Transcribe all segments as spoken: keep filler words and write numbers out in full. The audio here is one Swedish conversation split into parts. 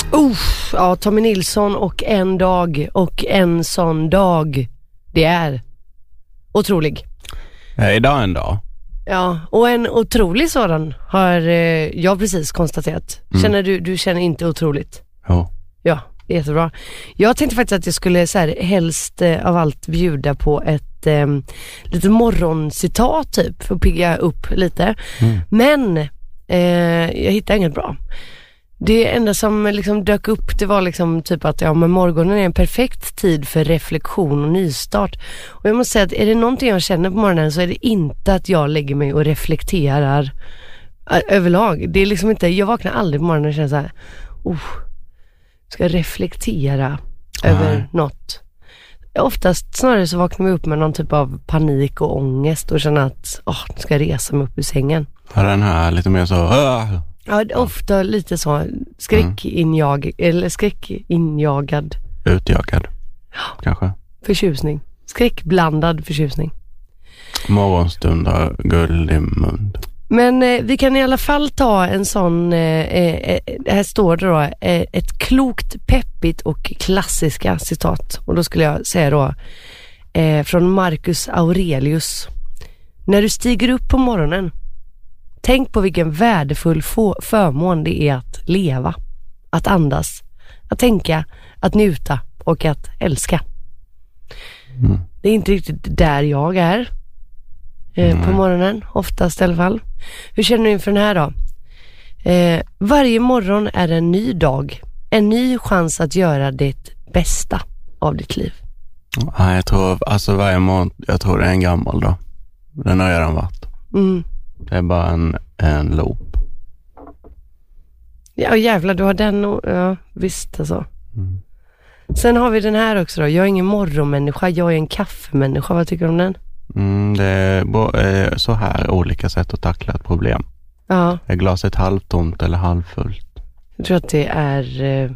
Uh, ja, Tommy Nilsson och En dag och en sån dag. Det är otrolig. Ja, idag en dag. Ja, och en otrolig sådan har eh, jag precis konstaterat. Mm. Känner du, du känner inte otroligt? Ja. Ja, jättebra. Jag tänkte faktiskt att jag skulle så här, helst eh, av allt bjuda på ett eh, lite morgoncitat typ för att pigga upp lite. Mm. Men eh, jag hittade inget bra. Det enda som liksom dök upp, det var liksom typ att ja, men morgonen är en perfekt tid för reflektion och nystart. Och jag måste säga att är det någonting jag känner på morgonen så är det inte att jag lägger mig och reflekterar överlag. Det är liksom inte, jag vaknar aldrig på morgonen och känner så här, oh, ska reflektera Nej. över något. Oftast snarare så vaknar vi upp med någon typ av panik och ångest och känner att åh, nu ska jag resa mig upp ur sängen. Ja, den här lite mer så... Åh! Ja, ofta lite så skräckinjag mm. eller skräckinjagad. Utjagad. Ja. Kanske. Förtjusning. Skräckblandad förtjusning. Morgonstund har guld i mun. Men eh, vi kan i alla fall ta en sån eh, eh, här står det då eh, ett klokt, peppigt och klassiska citat. Och då skulle jag säga då eh, från Marcus Aurelius. När du stiger upp på morgonen, tänk på vilken värdefull få- förmån det är att leva, att andas, att tänka, att njuta och att älska. Mm. Det är inte riktigt där jag är eh, mm. på morgonen, oftast i alla fall. Hur känner du inför den här då? Eh, varje morgon är en ny dag, en ny chans att göra det bästa av ditt liv. Ja, jag tror, alltså varje morgon, jag tror det är en gammal då. Den har redan varit. Mm. Det är bara en, en loop. Ja jävlar, du har den och, ja visst alltså. Mm. Sen har vi den här också då. Jag är ingen morgonmänniska, jag är en kaffemänniska. Vad tycker du om den? Mm, det är bo- eh, så här olika sätt att tackla ett problem. Ja. Är glaset halvtomt eller halvfullt? Jag tror att det är... Eh...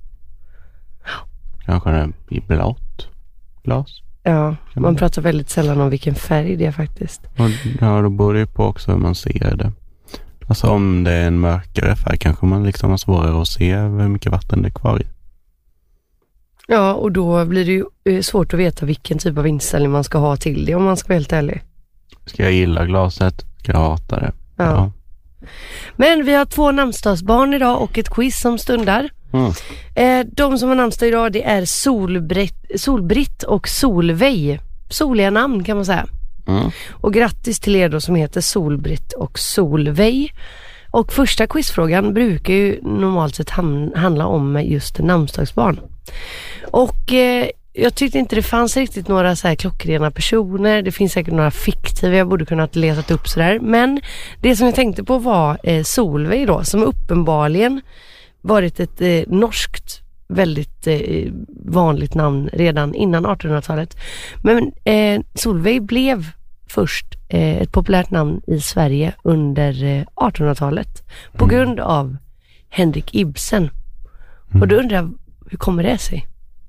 Kanske det är blått glas. Ja, man pratar väldigt sällan om vilken färg det är faktiskt. Och, ja, då beror det ju på också hur man ser det. Alltså om det är en mörkare färg kanske man liksom har svårare att se hur mycket vatten det är kvar i. Ja, och då blir det ju svårt att veta vilken typ av inställning man ska ha till det om man ska vara helt ärlig. Ska jag gilla glaset? Ska jag hata det? Ja. ja. Men vi har två namnsdagsbarn idag och ett quiz som stundar. Mm. Eh, de som har namnsdag idag, det är Solbritt, Solbritt och Solveig. Soliga namn kan man säga. Mm. Och grattis till er då som heter Solbritt och Solveig. Och första quizfrågan brukar ju normalt sett ham- handla om just namnsdagsbarn. Och eh, jag tyckte inte det fanns riktigt några så här klockrena personer. Det finns säkert några fiktiva jag borde kunnat leta upp sådär. Men det som jag tänkte på var eh, Solveig då, som uppenbarligen varit ett eh, norskt väldigt eh, vanligt namn redan innan artonhundratalet. Men eh, Solveig blev först eh, ett populärt namn i Sverige under eh, artonhundratalet på mm. grund av Henrik Ibsen. Mm. Och då undrar jag, hur kommer det sig?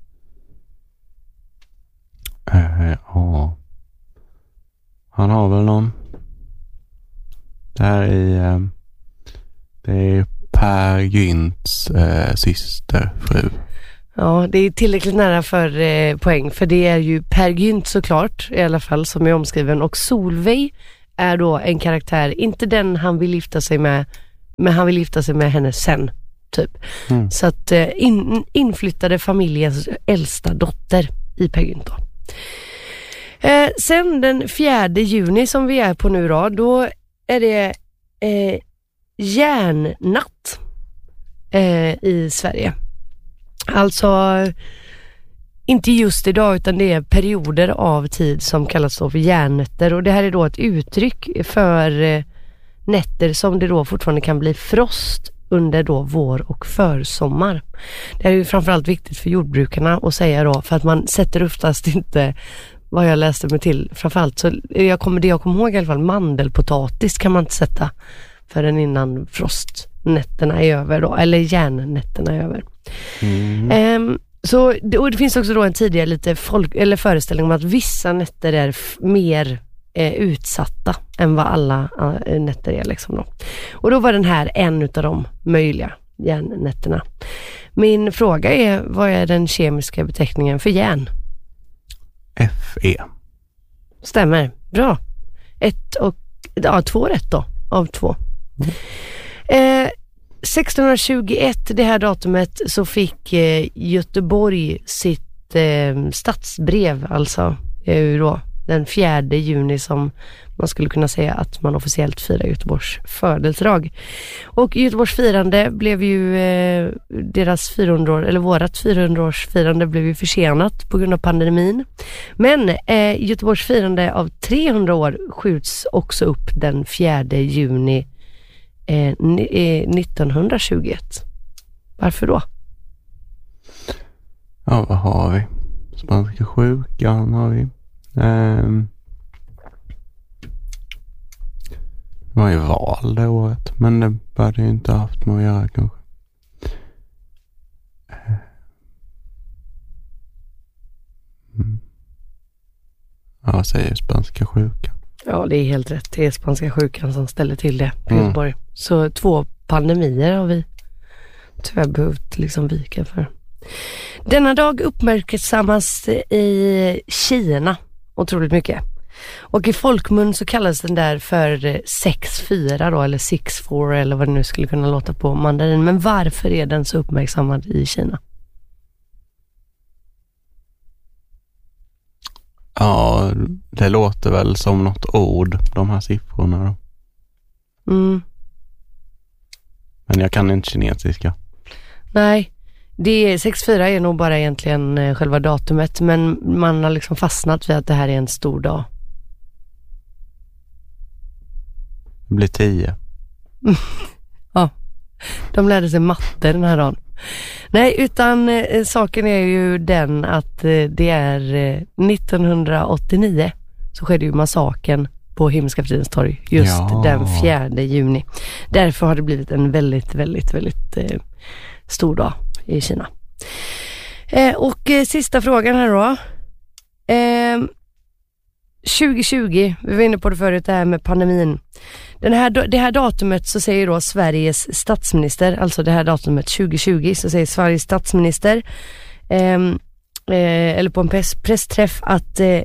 Uh, ja. Han har väl någon. Det här är, uh, det är Per Gynts uh, systerfru. Ja, det är tillräckligt nära för eh, poäng. För det är ju Per Gynt såklart, i alla fall, som är omskriven. Och Solveig är då en karaktär, inte den han vill gifta sig med, men han vill gifta sig med henne sen, typ. Mm. Så att eh, in, inflyttade familjens äldsta dotter i Per Gynt då. Eh, sen den fjärde juni som vi är på nu då, då är det eh, järnnatt eh, i Sverige. Alltså inte just idag utan det är perioder av tid som kallas då för järnnätter, och det här är då ett uttryck för eh, nätter som det då fortfarande kan bli frost under då vår och försommar. Det är ju framförallt viktigt för jordbrukarna att säga då, för att man sätter oftast inte vad jag läste mig till. Framförallt så jag kommer, det jag kommer ihåg i alla fall, mandelpotatis kan man inte sätta förrän innan frostnätterna är över då, eller järnnätterna är över. Mm. Um, så det, och det finns också då en tidigare lite folk, eller föreställning om att vissa nätter är f- mer eh, utsatta än vad alla uh, nätter är liksom då. Och då var den här en utav de möjliga järnnätterna. Min fråga är, vad är den kemiska beteckningen för järn? Fe. Stämmer, bra. Ett och, ja, två rätt då, av två. Mm. Eh, sextonhundratjugoett, det här datumet, så fick eh, Göteborg sitt eh, stadsbrev, alltså eh, då, den fjärde juni som man skulle kunna säga att man officiellt firar Göteborgs födelsedag. Och Göteborgs firande blev ju eh, deras fyrahundra år, eller vårat fyrahundraårs firande blev ju försenat på grund av pandemin. Men eh, Göteborgs firande av trehundra år skjuts också upp den fjärde juni eh, nittonhundratjugoett. Varför då? Ja, vad har vi? Spanska sjukan har vi. Ehm. Det var ju val det året, men det började ju inte haft med att göra kanske. Mm. Ja, säger spanska sjukan. Ja, det är helt rätt. Det är spanska sjukan som ställer till det på Göteborg. Mm. Så två pandemier har vi tyvärr behövt liksom vika för. Denna dag uppmärksammas i Kina otroligt mycket. Och i folkmun så kallas den där för sex fyra då, eller sex fyra eller vad det nu skulle kunna låta på mandarin. Men varför är den så uppmärksammad i Kina? Ja, det låter väl som något ord, de här siffrorna då. Mm. Men jag kan inte kinesiska. Nej, det är, sex fyra är nog bara egentligen själva datumet, men man har liksom fastnat vid att det här är en stor dag. Det blir tio. Ja, de lärde sig matte den här dagen. Nej, utan eh, saken är ju den att eh, det är eh, nittonhundraåttionio så skedde ju massaken på Himmelska fridens torg just ja. den fjärde juni. Därför har det blivit en väldigt, väldigt, väldigt eh, stor dag i Kina. Eh, och eh, sista frågan här då. Eh, tjugo tjugo, vi var inne på det förut, det här med pandemin. Den här, det här datumet så säger då Sveriges statsminister, alltså det här datumet tjugo tjugo, så säger Sveriges statsminister eh, eh, eller på en press, pressträff att eh,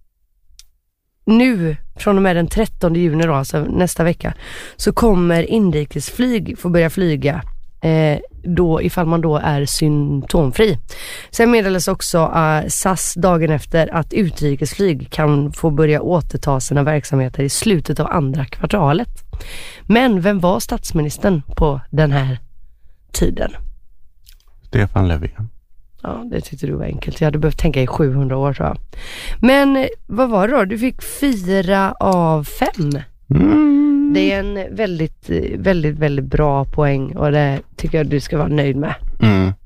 nu från och med den trettonde juni då, alltså nästa vecka, så kommer inrikesflyg få börja flyga eh, då ifall man då är symptomfri. Sen meddelas också uh, S A S dagen efter att utrikesflyg kan få börja återta sina verksamheter i slutet av andra kvartalet. Men vem var statsministern på den här tiden? Stefan Löfven. Ja, det tyckte du var enkelt. Jag hade behövt tänka i sjuhundra år tror jag. Men vad var det då? Du fick fyra av fem. Mm. Det är en väldigt, väldigt, väldigt bra poäng och det tycker jag du ska vara nöjd med. Mm.